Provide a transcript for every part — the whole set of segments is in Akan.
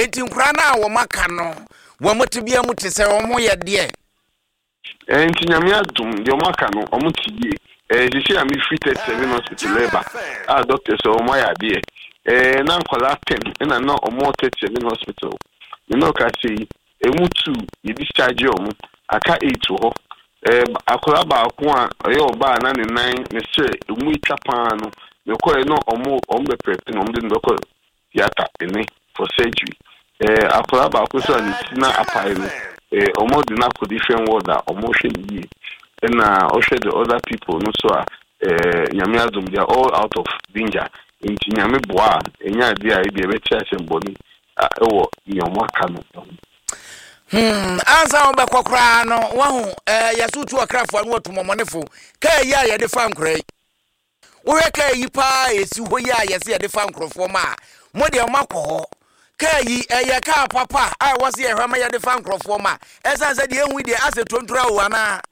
enti nkura na wo maka no wo motibia mu te se wo mo ye de enti nyame adum de maka no omutibie sisi am free 37 hospital labor doctor so mo ya de na nkola 10 na no omo 37 hospital ka say emutu ye discharge omo aka 8 ho akola ba ko a oyo ba na ne 9 ne se emu itapa no me ko no omo be prep no omo de ndoko theater ene for surgery akola ba ko so ni na apai no omo de na ko different word a omo hwe ni na also the other people no so nyame adum they are all out of danger inti nyame boa enya dia e bi e betia semboni ewo nyomo aka no ansa on be kokra no wahu yasutu akrafo no otomomonefo kai ya ye de fa nkrai wo he kai yi pa esi ho ya ye se ye de fa nkrofo ma mo de makọ kai ye ka papa ai wo se ye hwa ma ye de fa nkrofo ma esa se de enwu de ase tontura wo ana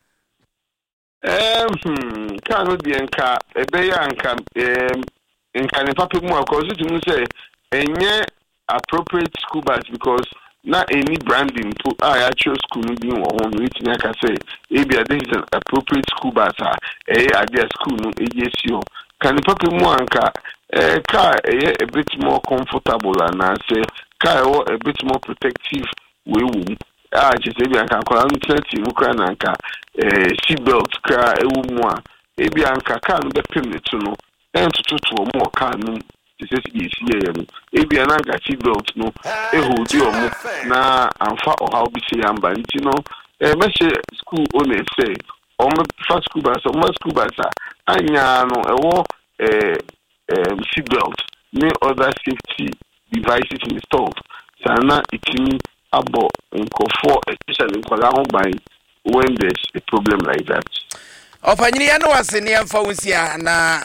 ka no de nka ebe ya nka nka ne papa mu akoso tu mu say enye appropriate school bus because na any branding to actual school no bi wo ho no itini aka say ebia this is an appropriate school bus idea school no ejesio kan the papa mu anka car a bit more comfortable and say car a bit more protective we wo just ebia kan kola no tati mu kra na nka seat belt kra ewu mu a ebia nka car no be permit no entututu mo car no this is here no ebia na nka seat belt no ehodi omo na amfa o how be say amba nti no meche school owner say omo first school bus anya no ewo seat belt ni other safety devices installed sana itimi abo nkofo especially nkola ho ban when there's a problem like that opanyini ya no wasene amfa wonsia na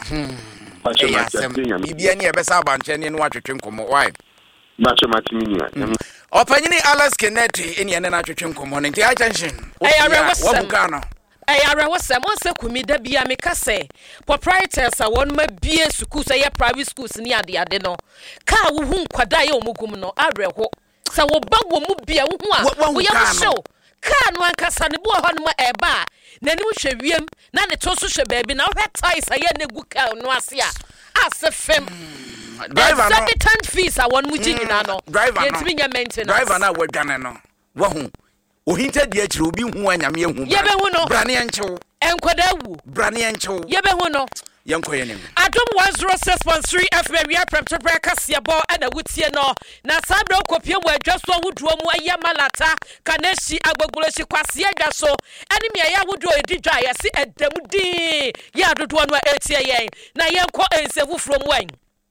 bibia ni ebesa abanche ne no atwetwe nkomo why macho matini opanyini Alex Kenneth eni ene na atwetwe nkomo ne nti attention wabukano Ayarewosem onse kumida bia mekase proprietors a won ma bie schools ye private schools ni ade no ka wo hu nkwada ye omugum no areho sa wo ba wo mu bia wo hu a wo ya show ka no ankasa ne bo ho no eba na ni hwe wiem na ne to so hwe baabi na wo ties aye na gu ka no ase a asefem driver no exorbitant fees a won mu ginyina no yetimi nya maintenance driver na wadwane no wo hu ohinta di akire obi hu anyame hu yebe hu no brane enchew enkwada wu brane enchew yebe hu no yankoye nim Adom 106.3 FM we are prepare kase bo na wutie no na sabra kopie mu adwaso ahoduo mu ayamalata kaneshi agbagbuloshi kwase adwaso ene me ya ahoduo edidwa ya se edamudi ya dodo no etie yen na yenko ensevu from wan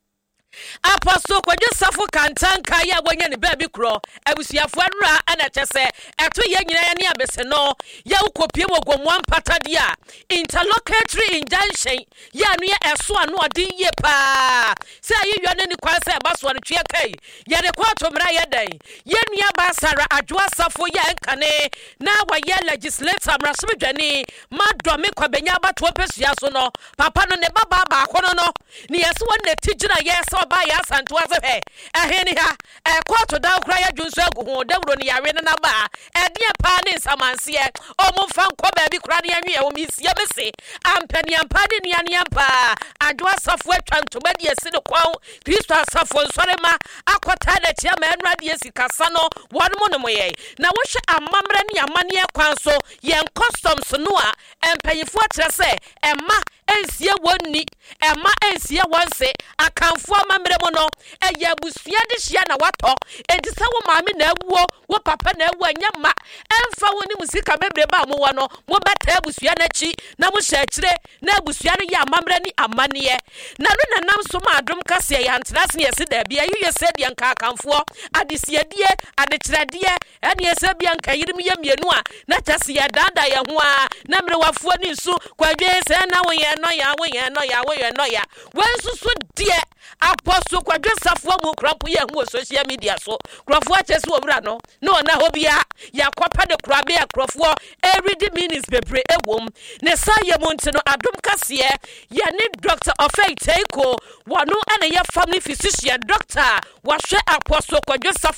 Apostle Kwadwo Safo Kantanka ya wanya ne baabi kro abusuafo anura ana kyese eto ye nyina ya ne abese no ya ukopie mogomwa mpatade a interlocutory injunction ya no ya eso ano odin ye pa se ayiywa ne ni kwanse baso ne twe kai ya de kwato mra ya dan ye nua ba Sara Adwoa Safo ya nkane na wa ye legislator mrasomdwane ma dome kwabenya bato pesua so no papa no ne baba ba akono no ne yeso won tigira yeso ba ya santo azehe eheni ha kwato da kura ya dwunso agu ho dawuro ne yawe na ba ede pa ne nsamanse omfa nkọ baabi kura ne anwe o misia bese ampani ampade ne ane ampa Adwoa Safo atwantoma de esi de kwon Kristo Safo nsorema akota da tia ma enra de esi kasa no wonmo no moye na wo hwe amamra ne amane kwan so yen customs no a empanyifo akyere se emma ensie wonni emma ensie wonse akanfo amamre mo no eya busua de hia na wato edisa wo maame na awuo wo papa na awu anyama emfa woni musika bebre ba mo no mo beta busua na chi na mo hye akyire na busua no ya amamre ni amane na no nanam so ma adom kase ya ntrase ne yesi da bia yu yesi de nka akanfo adesiadie adekyerade ene yesi bia nka yirim ye mienu a na kyase ya dada ye ho a na mre wafo ni nsu kwadwe se na wo ye no ya wo ye no ya wo ye no ya wensusu die Apostle Kwadwo Safo mu krapo ye hu social media so krofo achese obra no no na hobia ya kwapa de krabe ya krofo every minutes bebre ewom ne sa ye monte no adom kase ye ne Dr. Ofei Teiko wano ene ye family physician doctor wa hwe Apostle Kwadwo Safo